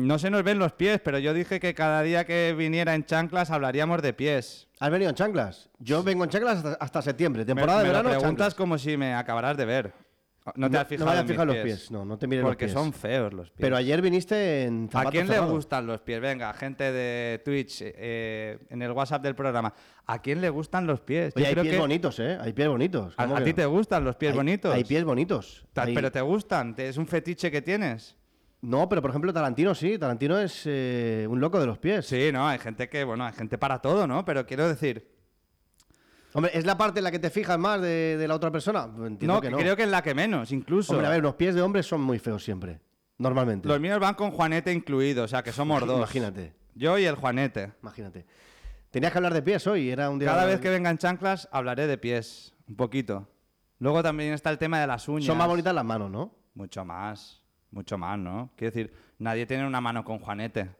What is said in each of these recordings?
No se nos ven los pies, pero yo dije que cada día que viniera en chanclas hablaríamos de pies. ¿Has venido en chanclas? Yo vengo en chanclas hasta septiembre. Temporada de me verano, lo preguntas chanclas. como si me acabaras de ver. No te has fijado no me en hayas fijado mis en los pies. No te mires los Porque pies. son feos los pies. Pero ayer viniste en zapato ¿A quién cerrado. le gustan los pies? Venga, gente de Twitch, en el WhatsApp del programa. ¿A quién le gustan los pies? Oye, Yo hay creo pies que bonitos, ¿eh? Hay pies bonitos. ¿Cómo ¿A que ti no? te gustan los pies bonitos? Hay pies bonitos. ¿Pero te gustan? ¿Es un fetiche que tienes? No, pero por ejemplo Tarantino sí. Tarantino es un loco de los pies. Sí, no, hay gente hay gente para todo, ¿no? Pero quiero decir... Hombre, ¿es la parte en la que te fijas más de la otra persona? Entiendo No, que no. creo que es la que menos, incluso. Hombre, a ver, los pies de hombres son muy feos siempre. Normalmente. Los míos van con Juanete incluido, o sea, que somos dos. Imagínate. Yo y el Juanete. Imagínate. Tenías que hablar de pies hoy, era un día... Cada vez que vengan chanclas hablaré de pies, un poquito. Luego también está el tema de las uñas. Son más bonitas las manos, ¿no? Mucho más, ¿no? Quiero decir, nadie tiene una mano con Juanete.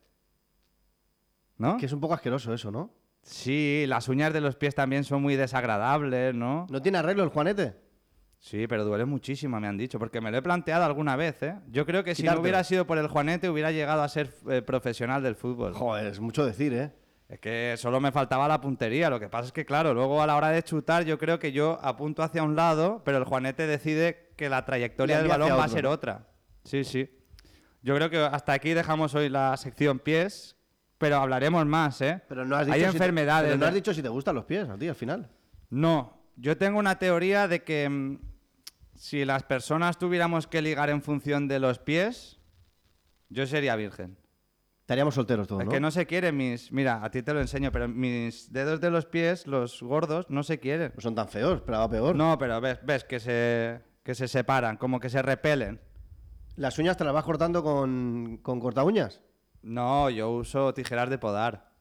¿No? Que es un poco asqueroso eso, ¿no? Sí, las uñas de los pies también son muy desagradables, ¿no? ¿No tiene arreglo el Juanete? Sí, pero duele muchísimo, me han dicho, porque me lo he planteado alguna vez, ¿eh? Yo creo que si no Quitártelo. hubiera sido por el Juanete hubiera llegado a ser profesional del fútbol. Joder, es mucho decir, ¿eh? Es que solo me faltaba la puntería. Lo que pasa es que, claro, luego a la hora de chutar yo creo que yo apunto hacia un lado, pero el Juanete decide que la trayectoria del envía balón hacia va a otro, ser ¿no? otra. Sí, sí. Yo creo que hasta aquí dejamos hoy la sección pies, pero hablaremos más, ¿eh? Pero no has dicho Hay si enfermedades. pero no has dicho si te gustan los pies a ti al final. No, yo tengo una teoría de que si las personas tuviéramos que ligar en función de los pies, yo sería virgen. Estaríamos solteros todos, Es ¿no? que no se quieren mis... Mira, a ti te lo enseño, pero mis dedos de los pies, los gordos, no se quieren. No son tan feos, pero va peor. No, pero ves que se separan, como que se repelen. ¿Las uñas te las vas cortando con corta uñas? No, yo uso tijeras de podar.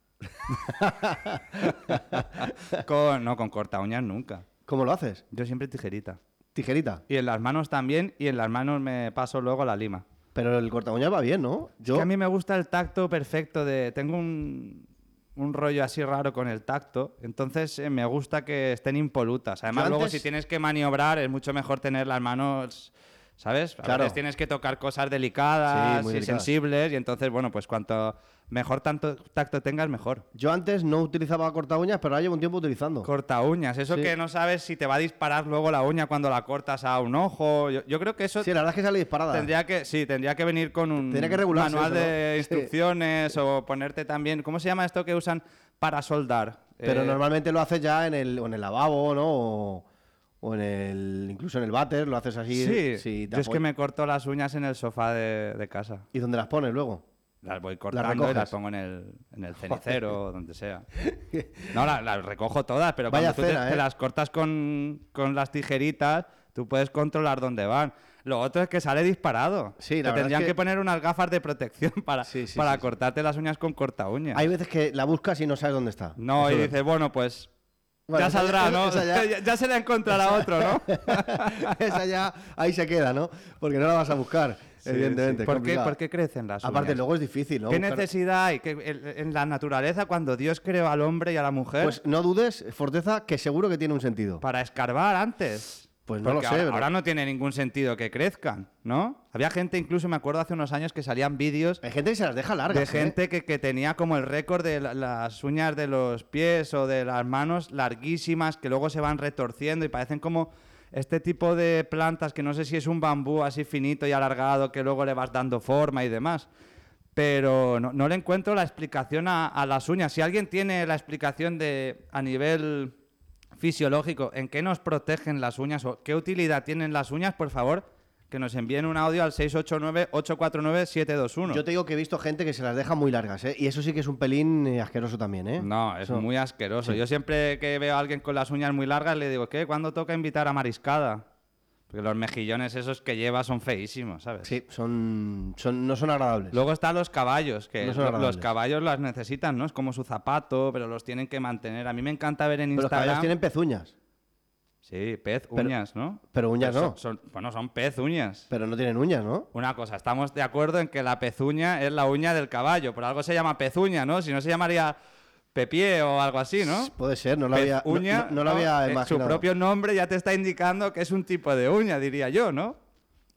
Con corta uñas nunca. ¿Cómo lo haces? Yo siempre tijerita. Tijerita. Y en las manos también, y en las manos me paso luego la lima. Pero el corta uñas va bien, ¿no? Es que a mí me gusta el tacto perfecto de... Tengo un rollo así raro con el tacto, entonces me gusta que estén impolutas. Además, Yo luego antes- si tienes que maniobrar es mucho mejor tener las manos, ¿sabes? A Claro. veces tienes que tocar cosas delicadas Sí, muy y delicadas. sensibles y entonces, bueno, pues cuanto mejor tacto tengas, mejor. Yo antes no utilizaba corta uñas, pero ahora llevo un tiempo utilizando. Corta uñas, eso Sí. que no sabes si te va a disparar luego la uña cuando la cortas a un ojo. Yo creo que eso Sí, la verdad es que sale disparada. tendría que venir con un Tendría que regularse manual eso, ¿no? de Sí. instrucciones o ponerte también... ¿Cómo se llama esto que usan para soldar? Pero normalmente lo haces ya en el lavabo, ¿no? O incluso en el váter, lo haces así. Sí, te yo es que apoyas. me corto las uñas en el sofá de casa. ¿Y dónde las pones luego? Las voy ¿Las cortando y recoges? las pongo en el cenicero o donde sea. No, las recojo todas, pero Vaya cuando tú cena, te ¿eh? las cortas con las tijeritas, tú puedes controlar dónde van. Lo otro es que sale disparado. Sí, la Te verdad tendrían es que que- poner unas gafas de protección para Sí, cortarte las uñas con corta uña. Hay veces que la buscas y no sabes dónde está. No, Eso y es. dices, bueno, pues Bueno, ya esa saldrá, ya- ¿no? esa ya- Ya se la encontrará otro, ¿no? Esa ya ahí se queda, ¿no? Porque no la vas a buscar, Sí, evidentemente. sí. ¿Por complicado. qué crecen las uñas? Aparte, luego es difícil, ¿no? ¿Qué Buscar- necesidad hay? En la naturaleza, cuando Dios creó al hombre y a la mujer, Pues no dudes, Forteza, que seguro que tiene un sentido. para escarbar antes. Pues no Porque lo sé, ahora, bro. ahora no tiene ningún sentido que crezcan, ¿no? Había gente, incluso me acuerdo hace unos años, que salían vídeos Hay gente que se las deja largas. de gente que tenía como el récord de las uñas de los pies o de las manos larguísimas, que luego se van retorciendo y parecen como este tipo de plantas que no sé si es un bambú así finito y alargado que luego le vas dando forma y demás. Pero no le encuentro la explicación a las uñas. Si alguien tiene la explicación a nivel fisiológico en qué nos protegen las uñas o qué utilidad tienen las uñas, por favor, que nos envíen un audio al 689-849-721. Yo te digo que he visto gente que se las deja muy largas, ¿eh? Y eso sí que es un pelín asqueroso también, ¿eh? No, es Eso- muy asqueroso. Sí. Yo siempre que veo a alguien con las uñas muy largas le digo, ¿qué? ¿Cuándo toca invitar a mariscada? Porque los mejillones esos que lleva son feísimos, ¿sabes? Sí, no son agradables. Luego están los caballos, que No son los agradables. caballos las necesitan, ¿no? Es como su zapato, pero los tienen que mantener. A mí me encanta ver en Pero los Instagram... caballos tienen pezuñas, Sí, pez, Pero- uñas, ¿no? pero uñas no. Bueno, son pez, uñas. pero no tienen uñas, ¿no? Una cosa, estamos de acuerdo en que la pezuña es la uña del caballo. Por algo se llama pezuña, ¿no? Si no se llamaría pepié o algo así, ¿no? Puede ser, no lo había, no- Pezuña, no lo había Su imaginado. propio nombre ya te está indicando que es un tipo de uña, diría yo, ¿no?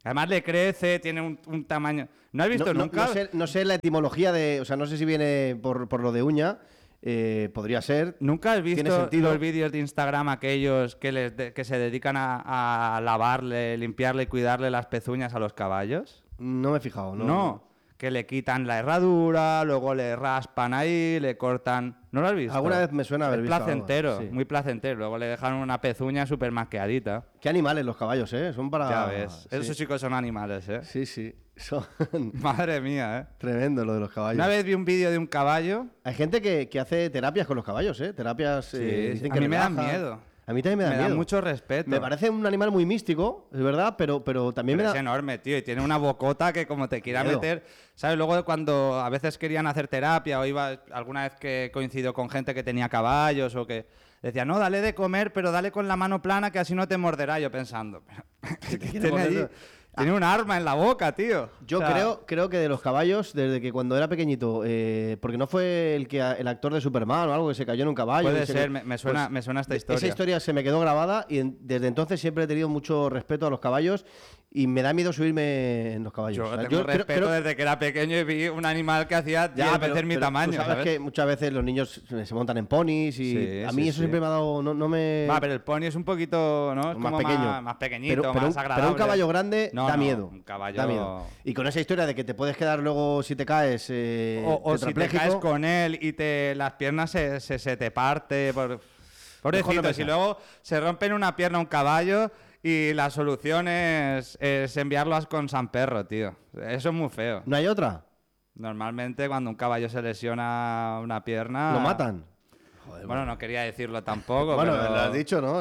Además le crece, tiene un tamaño... ¿No has visto nunca? No sé la etimología de... O sea, no sé si viene por lo de uña. Podría ser. ¿Nunca has ¿Tiene visto sentido? los vídeos de Instagram aquellos que se dedican a lavarle, limpiarle y cuidarle las pezuñas a los caballos? No me he fijado, ¿no? No, que le quitan la herradura, luego le raspan ahí, le cortan... ¿No lo has visto? Alguna vez me suena haber Es visto algo, placentero, sí. muy placentero. Luego le dejan una pezuña súper masqueadita. Qué animales los caballos, ¿eh? Son para... Ya ves, Sí. esos chicos son animales, ¿eh? Sí, sí. Son Madre mía, ¿eh? tremendo lo de los caballos. Una vez vi un vídeo de un caballo... Hay gente que hace terapias con los caballos, ¿eh? Terapias... Sí, dicen a que mí me dan relajan. miedo. A mí también me da miedo. mucho respeto. Me parece un animal muy místico, es verdad, pero también Pero me da... es enorme, tío, y tiene una bocota que como te quiera Miedo. meter... ¿Sabes? Luego cuando a veces querían hacer terapia o iba alguna vez que coincido con gente que tenía caballos o que decía, no, dale de comer, pero dale con la mano plana que así no te morderá. Yo pensando, ¿qué quiere tiene allí? morder? Tiene un arma en la boca, tío. Yo O sea, creo que de los caballos, desde que cuando era pequeñito, porque no fue el actor de Superman o algo que se cayó en un caballo. puede y se- ser, me suena, pues, me suena esta historia. Esa historia se me quedó grabada y desde entonces siempre he tenido mucho respeto a los caballos y me da miedo subirme en los caballos. Yo O sea, tengo creo- respeto creo- desde que era pequeño y vi un animal que hacía 10 pero- veces mi pero tamaño, tú sabes ¿sabes? que muchas veces los niños se montan en ponis y Sí, a mí sí, eso sí. siempre me ha dado... No me... Va, pero el pony es un poquito, ¿no? Es Más como pequeño. más pequeñito, pero más un, agradable. pero un caballo grande No, da no, miedo. un caballo... Da miedo. Y con esa historia de que te puedes quedar luego si te caes O si te tetrapléjico, caes con él y las piernas se te parte. Pobrecito, no si pensar. luego se rompen una pierna un caballo y la solución es enviarlo con San Perro, tío. Eso es muy feo. ¿No hay otra? Normalmente cuando un caballo se lesiona una pierna... Lo matan. Bueno, no quería decirlo tampoco, Bueno, pero lo has dicho, ¿no?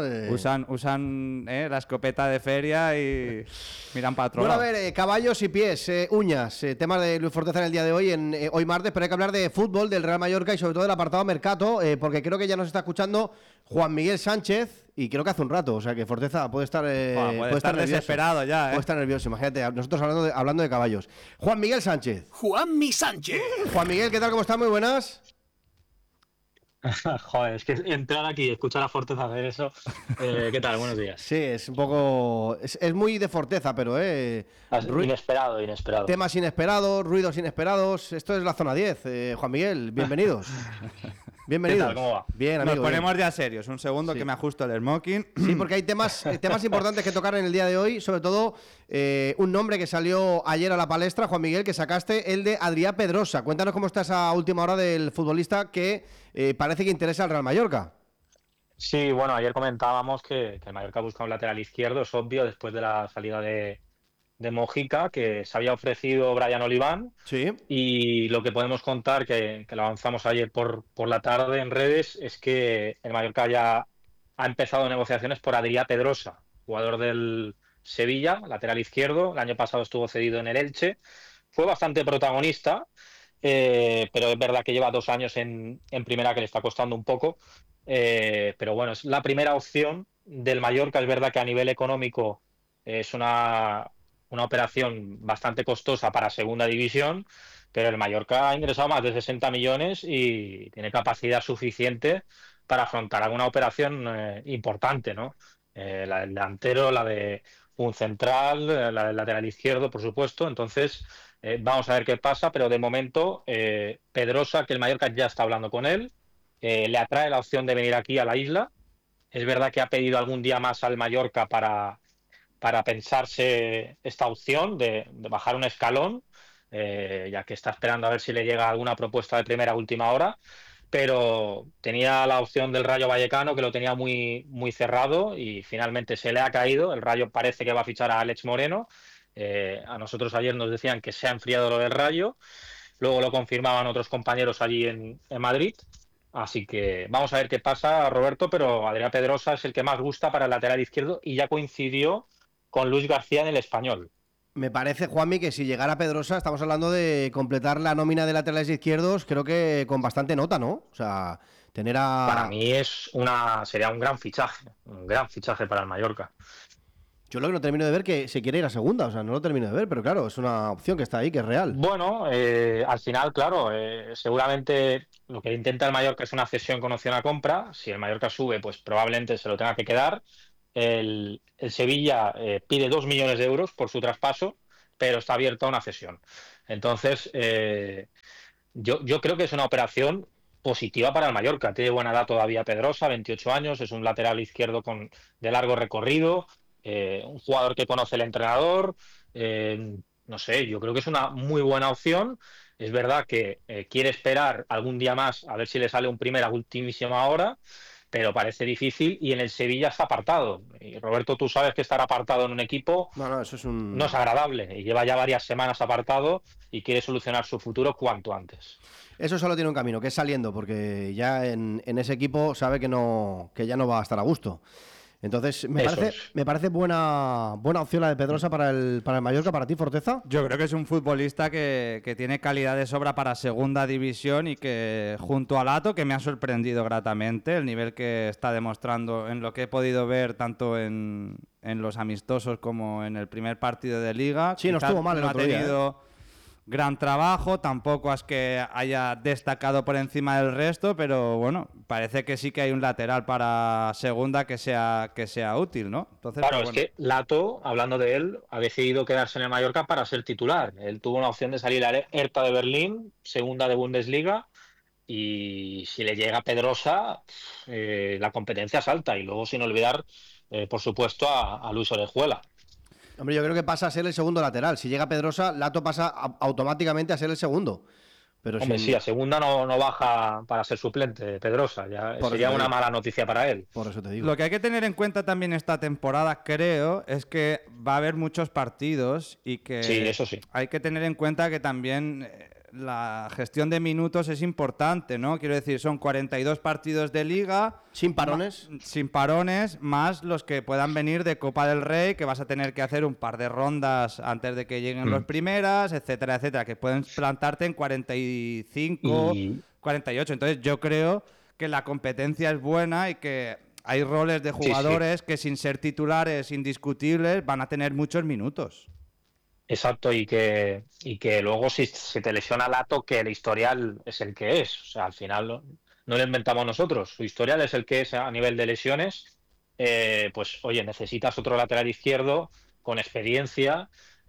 usan la escopeta de feria y miran para otro Bueno, a lado. ver, caballos y pies, uñas, temas de Luis Forteza en el día de hoy, hoy martes, pero hay que hablar de fútbol, del Real Mallorca y sobre todo del apartado Mercato, porque creo que ya nos está escuchando Juan Miguel Sánchez y creo que hace un rato, o sea que Forteza puede estar, Puede estar nervioso. desesperado ya, ¿eh? Puede estar nervioso, imagínate, nosotros hablando de caballos. Juan Miguel Sánchez. Juanmi Sánchez. Juan Miguel, ¿qué tal? ¿Cómo está? Muy buenas. Joder, es que entrar aquí y escuchar a Forteza hacer eso. ¿Qué tal? Buenos días. Sí, es un poco... Es muy de Forteza, pero... Inesperado. Temas inesperados, ruidos inesperados. Esto es la zona 10. Juan Miguel, bienvenidos. Bienvenidos. ¿Qué tal? ¿Cómo va? Bien, Nos amigo. bien. ponemos ya serios. Un segundo Sí. que me ajusto el smoking. Sí, porque hay temas importantes que tocar en el día de hoy. Sobre todo, un nombre que salió ayer a la palestra, Juan Miguel, que sacaste, el de Adrià Pedrosa. Cuéntanos cómo está esa última hora del futbolista que parece que interesa al Real Mallorca. Sí, bueno, ayer comentábamos que el Mallorca busca un lateral izquierdo, es obvio, después de la salida de Mojica, que se había ofrecido Brian Oliván. Sí. Y lo que podemos contar, que lo avanzamos ayer por la tarde en redes, es que el Mallorca ya ha empezado negociaciones por Adrià Pedrosa, jugador del Sevilla, lateral izquierdo. El año pasado estuvo cedido en el Elche. Fue bastante protagonista, pero es verdad que lleva 2 años en primera, que le está costando un poco. Pero bueno, es la primera opción del Mallorca. Es verdad que a nivel económico es una operación bastante costosa para segunda división, pero el Mallorca ha ingresado más de 60 millones y tiene capacidad suficiente para afrontar alguna operación importante, ¿no? La del delantero, la de un central, la del lateral izquierdo, por supuesto. Entonces, vamos a ver qué pasa, pero de momento, Pedrosa, que el Mallorca ya está hablando con él, le atrae la opción de venir aquí a la isla. Es verdad que ha pedido algún día más al Mallorca para pensarse esta opción de bajar un escalón, ya que está esperando a ver si le llega alguna propuesta de primera a última hora, pero tenía la opción del Rayo Vallecano, que lo tenía muy, muy cerrado y finalmente se le ha caído. El Rayo parece que va a fichar a Alex Moreno. A nosotros ayer nos decían que se ha enfriado lo del Rayo, luego lo confirmaban otros compañeros allí en Madrid. Así que vamos a ver qué pasa, Roberto, pero Adrià Pedrosa es el que más gusta para el lateral izquierdo y ya coincidió con Luis García en el Español. Me parece, Juanmi, que si llegara Pedrosa, estamos hablando de completar la nómina de laterales izquierdos, creo que con bastante nota, ¿no? O sea, tener a... Para mí sería un gran fichaje para el Mallorca. Yo lo que no termino de ver que se quiere ir a segunda, o sea, no lo termino de ver, pero claro, es una opción que está ahí, que es real. Bueno, al final, claro, seguramente lo que intenta el Mallorca es una cesión con opción a compra. Si el Mallorca sube, pues probablemente se lo tenga que quedar. el Sevilla pide 2 millones de euros por su traspaso, pero está abierto a una cesión. Entonces, yo creo que es una operación positiva para el Mallorca. Tiene buena edad todavía Pedrosa, 28 años, es un lateral izquierdo de largo recorrido, un jugador que conoce el entrenador. No sé, yo creo que es una muy buena opción. Es verdad que quiere esperar algún día más a ver si le sale un primer a ultimísima hora, pero parece difícil y en el Sevilla está apartado. Y Roberto, tú sabes que estar apartado en un equipo No, eso es no es un... agradable y lleva ya varias semanas apartado y quiere solucionar su futuro cuanto antes. Eso solo tiene un camino, que es saliendo, porque ya en ese equipo sabe que ya no va a estar a gusto. Entonces, Eso es. me parece buena opción la de Pedrosa para el Mallorca, para ti, Forteza. Yo creo que es un futbolista que tiene calidad de sobra para segunda división y que junto a Lato, que me ha sorprendido gratamente el nivel que está demostrando en lo que he podido ver tanto en los amistosos como en el primer partido de Liga. Sí, no Quizás estuvo mal el no ha otro día, tenido gran trabajo, tampoco es que haya destacado por encima del resto, pero bueno, parece que sí que hay un lateral para segunda que sea útil, ¿no? Entonces, Claro, pues es bueno. que Lato, hablando de él, ha decidido quedarse en el Mallorca para ser titular. Él tuvo una opción de salir a Hertha de Berlín, segunda de Bundesliga, y si le llega Pedrosa, la competencia es alta. Y luego, sin olvidar, por supuesto, a Luis Orejuela. Hombre, yo creo que pasa a ser el segundo lateral. Si llega Pedrosa, Lato pasa automáticamente a ser el segundo. Pero Hombre, sí, sin... a segunda no baja para ser suplente Pedrosa. Ya Por eso sería te una digo. mala noticia para él. Por eso te digo. Lo que hay que tener en cuenta también esta temporada, creo, es que va a haber muchos partidos y Sí, que eso sí. hay que tener en cuenta que también la gestión de minutos es importante, ¿no? Quiero decir, son 42 partidos de liga. Sin parones. Sin parones, más los que puedan venir de Copa del Rey, que vas a tener que hacer un par de rondas antes de que lleguen los primeras, etcétera, etcétera, que pueden plantarte en 45, Y 48. Entonces yo creo que la competencia es buena y que hay roles de sí, sí. jugadores que sin ser titulares indiscutibles van a tener muchos minutos. Exacto, y que luego si se te lesiona Lato, que el historial es el que es. O sea, al final no lo inventamos nosotros. Su historial es el que es a nivel de lesiones. Pues oye, necesitas otro lateral izquierdo con experiencia,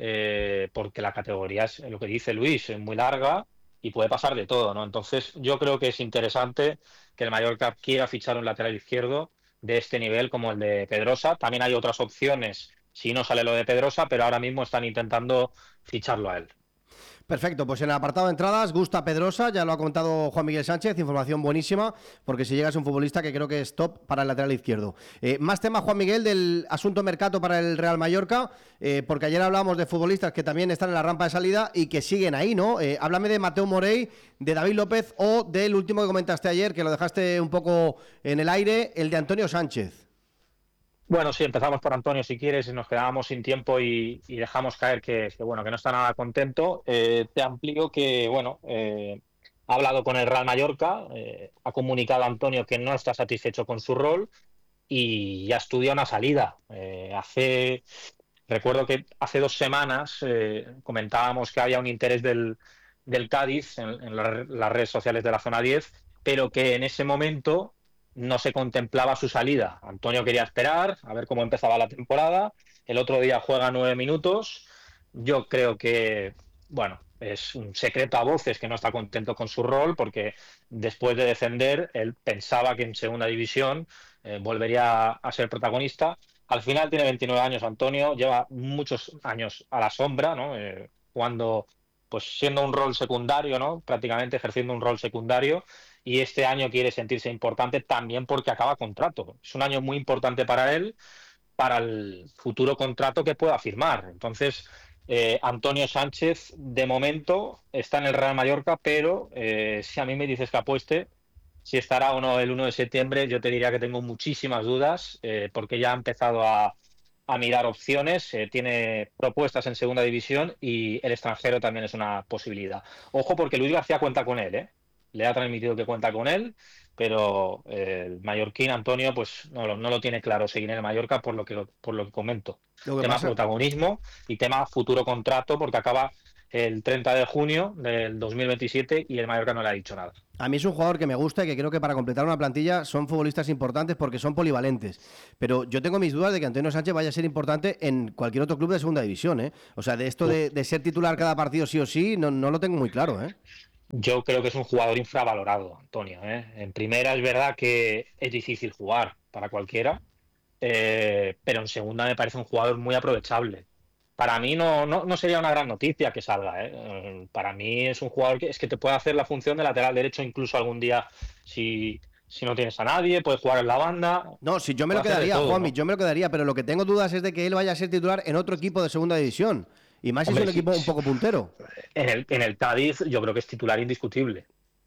porque la categoría es lo que dice Luis, es muy larga y puede pasar de todo, ¿no? Entonces, yo creo que es interesante que el Mallorca quiera fichar un lateral izquierdo de este nivel como el de Pedrosa. También hay otras opciones si no sale lo de Pedrosa, pero ahora mismo están intentando ficharlo a él. Perfecto, pues en el apartado de entradas, Gusta Pedrosa, ya lo ha contado Juan Miguel Sánchez, información buenísima, porque si llegas a un futbolista que creo que es top para el lateral izquierdo. Más temas, Juan Miguel, del asunto mercado para el Real Mallorca, porque ayer hablábamos de futbolistas que también están en la rampa de salida y que siguen ahí, ¿no? Háblame de Mateu Morey, de David López o del último que comentaste ayer, que lo dejaste un poco en el aire, el de Antonio Sánchez. Bueno, sí, empezamos por Antonio si quieres y nos quedábamos sin tiempo y dejamos caer bueno, que no está nada contento. Te amplío que, bueno, ha hablado con el Real Mallorca, ha comunicado a Antonio que no está satisfecho con su rol y ya estudia una salida. Recuerdo que hace 2 semanas comentábamos que había un interés del Cádiz en las redes sociales de la zona 10, pero que en ese momento no se contemplaba su salida. Antonio quería esperar a ver cómo empezaba la temporada. El otro día juega 9 minutos. Yo creo que, bueno, es un secreto a voces que no está contento con su rol, porque después de descender, él pensaba que en segunda división volvería a ser protagonista. Al final tiene 29 años Antonio, lleva muchos años a la sombra, ¿no? Jugando, pues siendo un rol secundario, ¿no? Prácticamente ejerciendo un rol secundario, y este año quiere sentirse importante también porque acaba contrato. Es un año muy importante para él, para el futuro contrato que pueda firmar. Entonces, Antonio Sánchez, de momento, está en el Real Mallorca, pero si a mí me dices que apueste, si estará o no el 1 de septiembre, yo te diría que tengo muchísimas dudas, porque ya ha empezado a mirar opciones, tiene propuestas en segunda división y el extranjero también es una posibilidad. Ojo, porque Luis García cuenta con él, ¿eh? Le ha transmitido que cuenta con él, pero el mallorquín Antonio pues no lo tiene claro seguir en el Mallorca por lo que comento. Lo que Tema pasa... protagonismo y tema futuro contrato, porque acaba el 30 de junio del 2027 y el Mallorca no le ha dicho nada. A mí es un jugador que me gusta y que creo que para completar una plantilla son futbolistas importantes porque son polivalentes. Pero yo tengo mis dudas de que Antonio Sánchez vaya a ser importante en cualquier otro club de segunda división, ¿eh? O sea, de esto de ser titular cada partido sí o sí, no lo tengo muy claro, ¿eh? Yo creo que es un jugador infravalorado, Antonio, ¿eh? En primera es verdad que es difícil jugar para cualquiera, pero en segunda me parece un jugador muy aprovechable. Para mí no sería una gran noticia que salga, ¿eh? Para mí es un jugador que es que te puede hacer la función de lateral derecho incluso algún día si no tienes a nadie, puede jugar en la banda. No, si yo me lo puede hacer de quedaría, todo, Juanmi, ¿no? yo me lo quedaría, pero lo que tengo dudas es de que él vaya a ser titular en otro equipo de segunda división. Y más si es Hombre, un equipo un poco puntero. En el Cádiz yo creo que es titular indiscutible,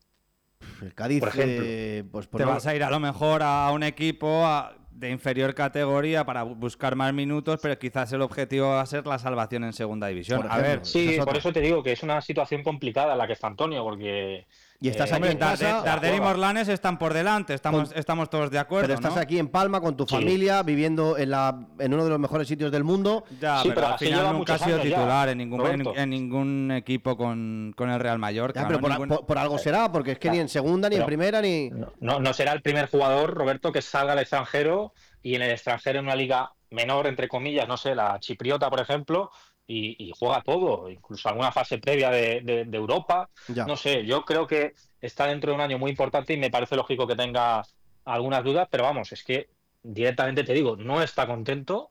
El Cádiz, por ejemplo. pues Te vas a ir a lo mejor a un equipo de inferior categoría para buscar más minutos, pero quizás el objetivo va a ser la salvación en segunda división. Por A ejemplo, ver, esa Sí, es por otra. eso te digo que es una situación complicada la que está Antonio, porque Y estás aquí hombre, en casa, Darder y Morlanes están por delante, estamos todos de acuerdo, pero estás ¿no? aquí en Palma con tu Sí. familia, viviendo en uno de los mejores sitios del mundo. Ya, Sí, pero pero al así final lleva nunca ha muchos sido años ya, titular Roberto. en ningún equipo con el Real Mallorca. Ya, pero ¿no? por algo será, porque es que ni en segunda, ni en Pero primera, ni... no será el primer jugador, Roberto, que salga al extranjero y en el extranjero en una liga menor, entre comillas, no sé, la chipriota, por ejemplo, y juega todo, incluso alguna fase previa de Europa. Ya. No sé, yo creo que está dentro de un año muy importante y me parece lógico que tenga algunas dudas, pero vamos, es que directamente te digo, no está contento,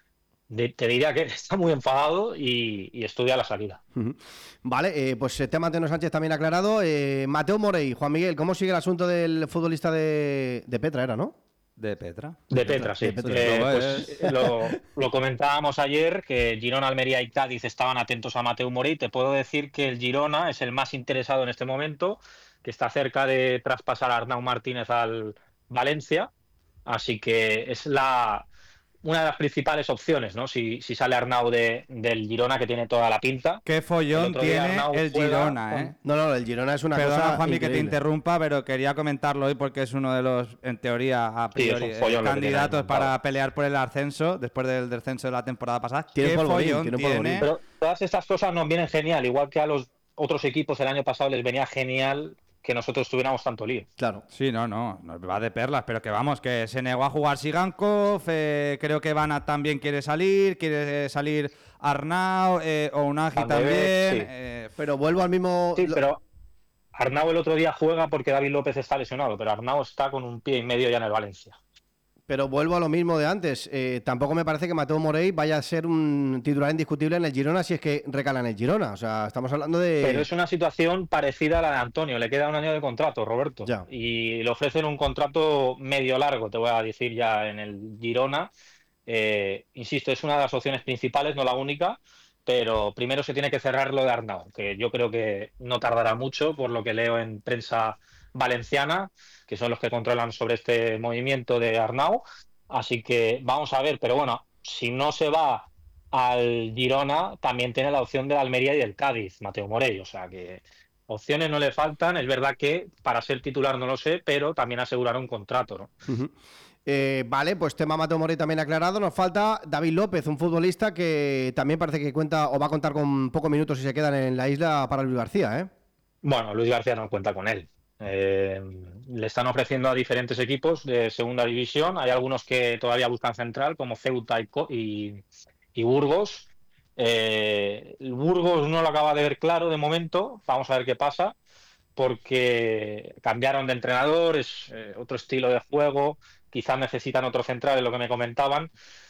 te diría que está muy enfadado y estudia la salida. Ujú. Vale, pues el tema Antonio Sánchez también aclarado. Mateo Morey, Juan Miguel, ¿cómo sigue el asunto del futbolista de Petra, era, no? De Petra. De Petra, sí. de Petra. Pues lo comentábamos ayer, que Girona, Almería y Cádiz estaban atentos a Mateu Morey. Te puedo decir que el Girona es el más interesado en este momento, que está cerca de traspasar a Arnau Martínez al Valencia. Así que es una de las principales opciones, ¿no? Si sale Arnau del Girona, que tiene toda la pinta. Qué El follón otro día tiene Arnau el juega Girona, con- ¿eh? No, el Girona es una Perdona, cosa Juanmi, que te increíble. interrumpa, pero quería comentarlo hoy porque es uno de los, en teoría, a Sí, es un priori, follón lo que tiene candidatos montado. para pelear por el ascenso después del descenso de la temporada pasada. Tiene Qué polvorín, follón tiene tiene. polvorín. Pero todas estas cosas nos vienen genial, igual que a los otros equipos el año pasado les venía genial que nosotros tuviéramos tanto lío. Claro. Sí, no, nos va de perlas, pero que vamos, que se negó a jugar Sigankov, creo que Vanat también quiere salir Arnau, Unagi Van de también. Beek, sí. Pero vuelvo al mismo... Sí, pero Arnau el otro día juega porque David López está lesionado, pero Arnau está con un pie y medio ya en el Valencia. Pero vuelvo a lo mismo de antes. Tampoco me parece que Mateo Morey vaya a ser un titular indiscutible en el Girona si es que recala en el Girona. O sea, estamos hablando de... Pero es una situación parecida a la de Antonio, le queda un año de contrato, Roberto, Ya. y le ofrecen un contrato medio largo, te voy a decir ya, en el Girona. Insisto, es una de las opciones principales, no la única, pero primero se tiene que cerrar lo de Arnau, que yo creo que no tardará mucho, por lo que leo en prensa valenciana, que son los que controlan sobre este movimiento de Arnau. Así que vamos a ver, pero bueno, si no se va al Girona, también tiene la opción del Almería y del Cádiz, Mateo Morey. O sea que opciones no le faltan. Es verdad que para ser titular no lo sé, pero también asegurar un contrato, ¿no? Ujú. Vale, pues tema Mateo Morey también aclarado. Nos falta David López, un futbolista que también parece que cuenta o va a contar con pocos minutos si se quedan en la isla para Luis García, ¿eh? Bueno, Luis García no cuenta con él. Le están ofreciendo a diferentes equipos de segunda división. Hay algunos que todavía buscan central, como Ceuta y Burgos. El Burgos no lo acaba de ver claro de momento. Vamos a ver qué pasa, porque cambiaron de entrenador, es otro estilo de juego. Quizás necesitan otro central, es lo que me comentaban.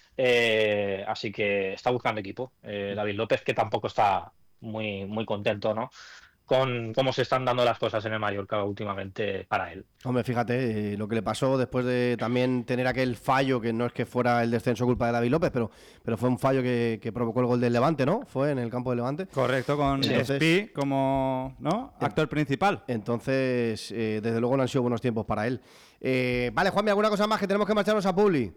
Así que está buscando equipo. David López, que tampoco está muy contento, ¿no?, con cómo se están dando las cosas en el Mallorca últimamente para él. Hombre, fíjate lo que le pasó después de también tener aquel fallo, que no es que fuera el descenso culpa de David López, pero fue un fallo que provocó el gol del Levante, ¿no? Fue en el campo del Levante. Correcto, con Entonces- Spi como actor principal. Entonces, desde luego no han sido buenos tiempos para él. Vale, Juanmi, ¿alguna cosa más? Que tenemos que marcharnos a Publi.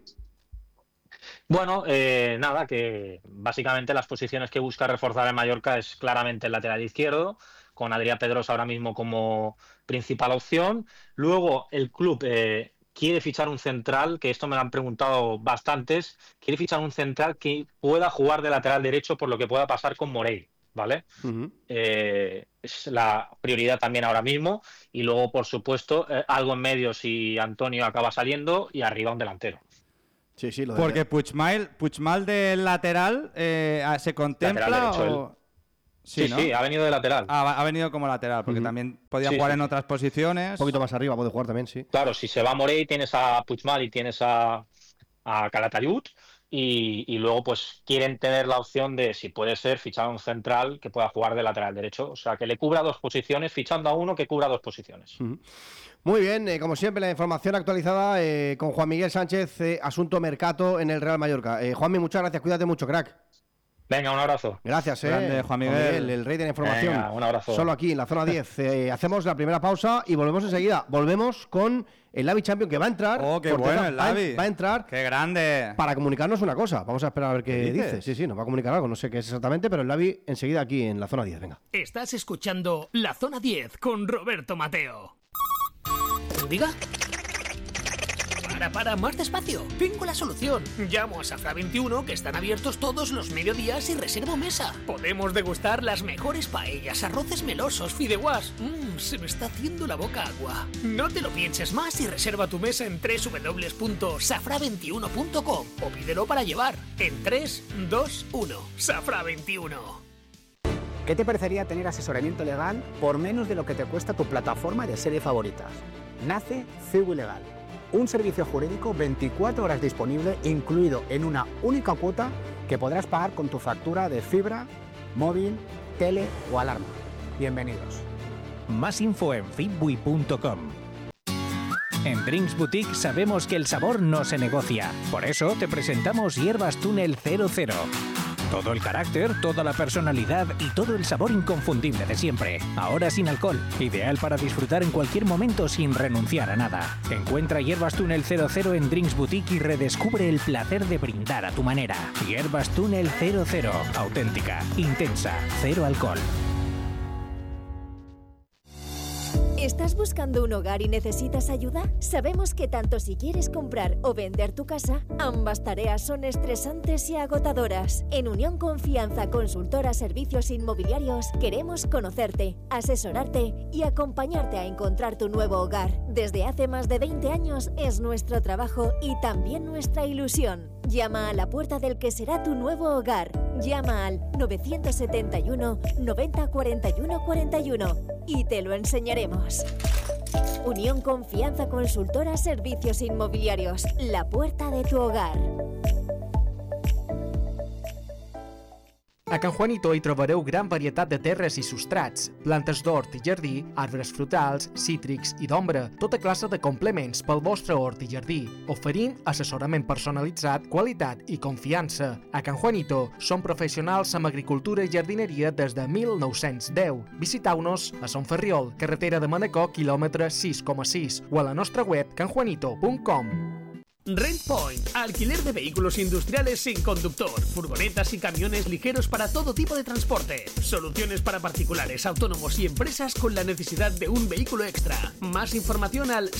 Bueno, nada, que básicamente las posiciones que busca reforzar en Mallorca es claramente el lateral izquierdo, con Adrià Pedrosa ahora mismo como principal opción. Luego el club quiere fichar un central, que esto me lo han preguntado bastantes, quiere fichar un central que pueda jugar de lateral derecho por lo que pueda pasar con Morey. ¿vale? Es la prioridad también ahora mismo. Y luego, por supuesto, algo en medio si Antonio acaba saliendo y arriba un delantero. Sí, lo Porque Puigmal del lateral se contempla Lateral derecho, o... Sí, ¿no? ha venido de lateral. Ha venido como lateral, porque también podía jugar en otras posiciones. Un poquito más arriba puede jugar también, sí. Claro, si se va Morey tienes a Puigmal y tienes a Calatayud y luego pues quieren tener la opción de, si puede ser, fichar a un central que pueda jugar de lateral derecho. O sea, que le cubra dos posiciones, fichando a uno que cubra dos posiciones. Muy bien, como siempre, la información actualizada con Juan Miguel Sánchez, Asunto Mercato en el Real Mallorca. Juanmi, muchas gracias, cuídate mucho, crack. Venga, un abrazo. Gracias, Grande, Juan Miguel, el rey de la información. Venga, un abrazo. Solo aquí, en la zona 10. Hacemos la primera pausa y volvemos enseguida. Volvemos con el Lavi Champion, que va a entrar. ¡Oh, qué Corteza, bueno el Lavi! Va a entrar. ¡Qué grande! Para comunicarnos una cosa. Vamos a esperar a ver qué dices? dice. Sí, nos va a comunicar algo. No sé qué es exactamente, pero el Lavi enseguida aquí en la zona 10. Venga. Estás escuchando La Zona 10 con Roberto Mateo. ¿Diga? Para, más despacio. Tengo la solución. Llamo a Safra 21, que están abiertos todos los mediodías, y reservo mesa. Podemos degustar las mejores paellas, arroces melosos, fideuás. Se me está haciendo la boca agua. No te lo pienses más y reserva tu mesa en www.safra21.com o pídelo para llevar en 3, 2, 1. Safra 21. ¿Qué te parecería tener asesoramiento legal por menos de lo que te cuesta tu plataforma de serie favoritas? Nace Figu Legal, un servicio jurídico 24 horas disponible, incluido en una única cuota que podrás pagar con tu factura de fibra, móvil, tele o alarma. Bienvenidos. Más info en fitbui.com. En Drinks Boutique sabemos que el sabor no se negocia. Por eso te presentamos Hierbas Túnel 00. Todo el carácter, toda la personalidad y todo el sabor inconfundible de siempre. Ahora sin alcohol. Ideal para disfrutar en cualquier momento sin renunciar a nada. Encuentra Hierbas Túnel 00 en Drinks Boutique y redescubre el placer de brindar a tu manera. Hierbas Túnel 00. Auténtica, intensa, cero alcohol. ¿Estás buscando un hogar y necesitas ayuda? Sabemos que tanto si quieres comprar o vender tu casa, ambas tareas son estresantes y agotadoras. En Unión Confianza Consultora Servicios Inmobiliarios queremos conocerte, asesorarte y acompañarte a encontrar tu nuevo hogar. Desde hace más de 20 años es nuestro trabajo y también nuestra ilusión. Llama a la puerta del que será tu nuevo hogar. Llama al 971 90 41 41 y te lo enseñaremos. Unión Confianza Consultora Servicios Inmobiliarios, la puerta de tu hogar. A Can Juanito hi trobareu gran varietat de terres i substrats, plantes d'hort i jardí, arbres frutals, cítrics i d'ombra, tota classe de complements pel vostre hort i jardí, oferint assessorament personalitzat, qualitat i confiança. A Can Juanito som professionals amb agricultura i jardineria des de 1910. Visiteu-nos a Son Ferriol, carretera de Manacor, quilòmetre 6,6, o a la nostra web canjuanito.com. Rent Point, alquiler de vehículos industriales sin conductor, furgonetas y camiones ligeros para todo tipo de transporte. Soluciones para particulares, autónomos y empresas con la necesidad de un vehículo extra. Más información al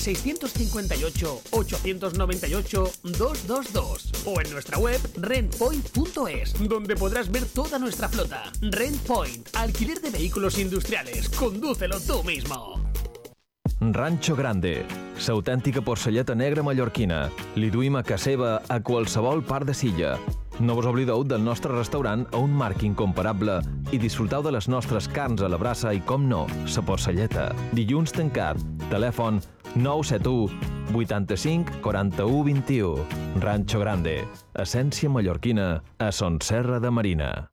658-898-222 o en nuestra web rentpoint.es, donde podrás ver toda nuestra flota. Rent Point, alquiler de vehículos industriales. Condúcelo tú mismo. Rancho Grande, l'autèntica porcelleta negra mallorquina. Li duim a casa seva a qualsevol part de Silla. No vos oblideu del nostre restaurant a un marc incomparable i disfruteu de les nostres carns a la brasa i, com no, la porcelleta. Dilluns tancat. Telèfon 971 85 41 21. Rancho Grande, essència mallorquina a Son Serra de Marina.